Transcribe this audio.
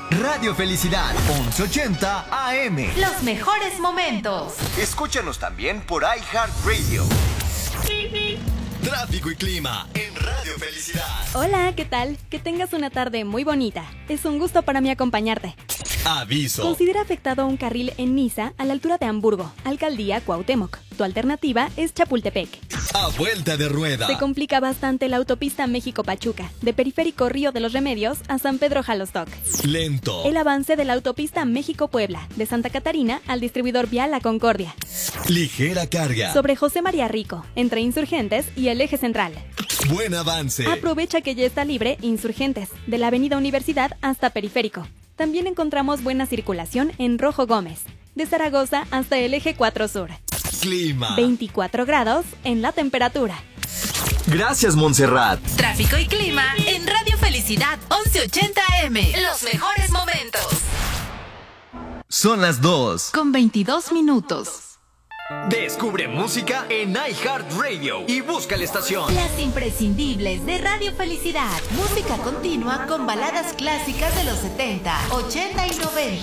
Radio Felicidad, 1180 AM. Los mejores momentos. Escúchanos también por iHeartRadio. Tráfico y clima en Radio Felicidad. Hola, ¿qué tal? Que tengas una tarde muy bonita. Es un gusto para mí acompañarte. Aviso. Considera afectado un carril en Niza a la altura de Hamburgo, Alcaldía Cuauhtémoc. Tu alternativa es Chapultepec. A vuelta de rueda. Se complica bastante la autopista México-Pachuca, de Periférico Río de los Remedios a San Pedro Jalostoc. Lento. El avance de la autopista México-Puebla, de Santa Catarina al distribuidor vial La Concordia. Ligera carga. Sobre José María Rico, entre Insurgentes y el Eje Central. Buen avance. Aprovecha que ya está libre Insurgentes, de la Avenida Universidad hasta Periférico. También encontramos buena circulación en Rojo Gómez, de Zaragoza hasta el Eje 4 Sur. Clima. 24 grados en la temperatura. Gracias, Montserrat. Tráfico y clima en Radio Felicidad 1180 AM. Los mejores momentos. Son las 2. Con 22 minutos. Descubre música en iHeartRadio y busca la estación. Las imprescindibles de Radio Felicidad. Música continua con baladas clásicas de los 70, 80 y 90.